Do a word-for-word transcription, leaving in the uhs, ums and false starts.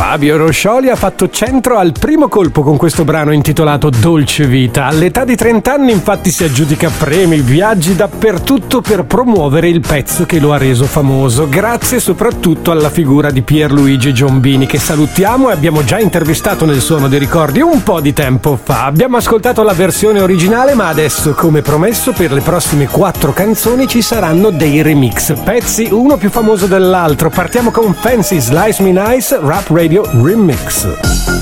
Fabio Roscioli ha fatto centro al primo colpo con questo brano intitolato Dolce Vita. All'età di trenta anni infatti si aggiudica premi, viaggi dappertutto per promuovere il pezzo che lo ha reso famoso, grazie soprattutto alla figura di Pierluigi Giombini, che salutiamo e abbiamo già intervistato nel Suono dei Ricordi un po' di tempo fa. Abbiamo ascoltato la versione originale, ma adesso, come promesso, per le prossime quattro canzoni ci saranno dei remix, pezzi uno più famoso dell'altro. Partiamo con Fancy Slice Me Nice Rap Radio Remix.